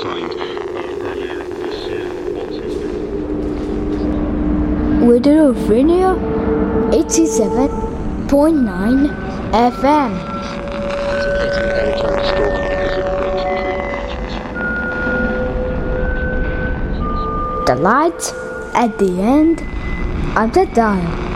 Radio Virginia 87.9 FM. The lights at the end of the dial.